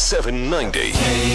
790.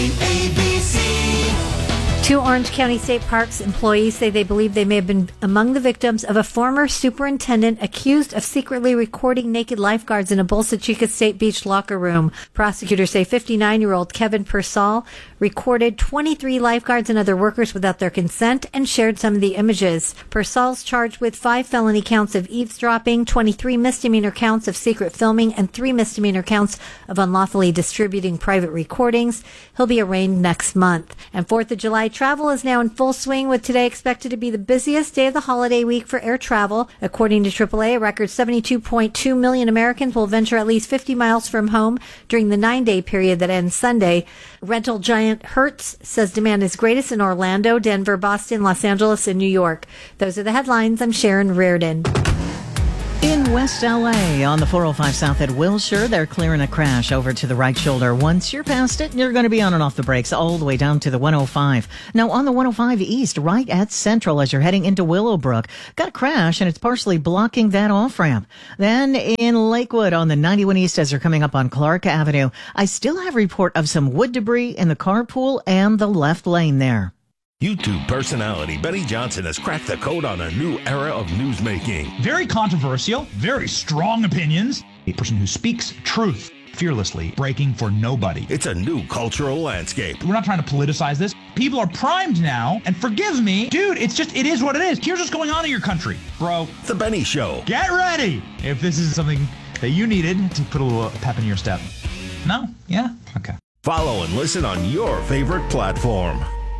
KABC. Two Orange County State Parks employees say they believe they may have been among the victims of a former superintendent accused of secretly recording naked lifeguards in a Bolsa Chica State Beach locker room. Prosecutors say 59-year-old Kevin Persall recorded 23 lifeguards and other workers without their consent and shared some of the images. Persall's charged with 5 felony counts of eavesdropping, 23 misdemeanor counts of secret filming, and 3 misdemeanor counts of unlawfully distributing private recordings. He'll be arraigned next month. And 4th of July travel is now in full swing, with today expected to be the busiest day of the holiday week for air travel. According to AAA, a record 72.2 million Americans will venture at least 50 miles from home during the 9-day period that ends Sunday. Rental giant Hertz says demand is greatest in Orlando, Denver, Boston, Los Angeles, and New York. Those are the headlines. I'm Sharon Reardon. In West LA, on the 405 South at Wilshire, they're clearing a crash over to the right shoulder. Once you're past it, you're going to be on and off the brakes all the way down to the 105. Now, on the 105 East, right at Central, as you're heading into Willowbrook, got a crash, and it's partially blocking that off-ramp. Then in Lakewood, on the 91 East, as you're coming up on Clark Avenue, I still have a report of some wood debris in the carpool and the left lane there. YouTube personality Benny Johnson has cracked the code on a new era of newsmaking. Very controversial, very strong opinions. A person who speaks truth fearlessly, breaking for nobody. It's a new cultural landscape. We're not trying to politicize this. People are primed now, and forgive me, dude, it is what it is. Here's what's going on in your country, bro. The Benny Show. Get ready if this is something that you needed to put a little pep in your step. No? Yeah? Okay. Follow and listen on your favorite platform.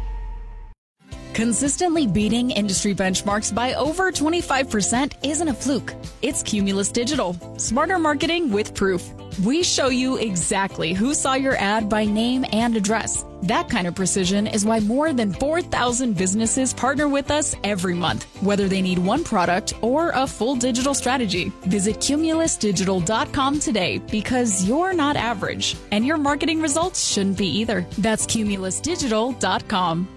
Consistently beating industry benchmarks by over 25% isn't a fluke. It's Cumulus Digital. Smarter marketing with proof. We show you exactly who saw your ad by name and address. That kind of precision is why more than 4,000 businesses partner with us every month, whether they need one product or a full digital strategy. Visit cumulusdigital.com today, because you're not average, and your marketing results shouldn't be either. That's cumulusdigital.com.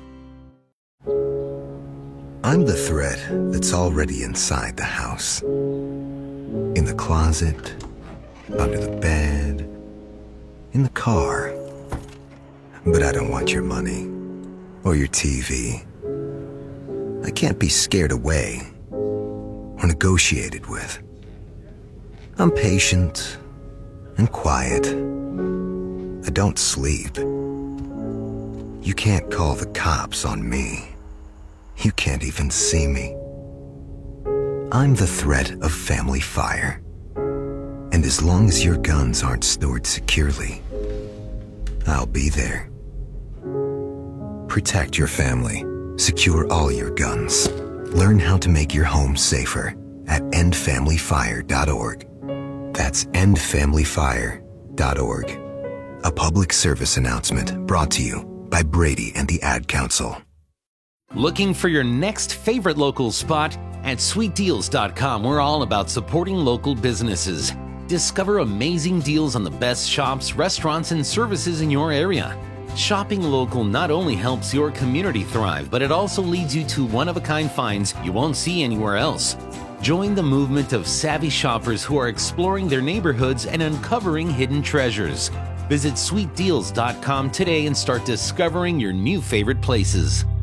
I'm the thread that's already inside the house. In the closet, under the bed, in the car. But I don't want your money or your TV. I can't be scared away or negotiated with. I'm patient and quiet. I don't sleep. You can't call the cops on me. You can't even see me. I'm the threat of family fire. And as long as your guns aren't stored securely, I'll be there. Protect your family. Secure all your guns. Learn how to make your home safer at endfamilyfire.org. That's endfamilyfire.org. A public service announcement brought to you by Brady and the Ad Council. Looking for your next favorite local spot? At sweetdeals.com, we're all about supporting local businesses. Discover amazing deals on the best shops, restaurants, and services in your area. Shopping local not only helps your community thrive, but it also leads you to one-of-a-kind finds you won't see anywhere else. Join the movement of savvy shoppers who are exploring their neighborhoods and uncovering hidden treasures. Visit sweetdeals.com today and start discovering your new favorite places.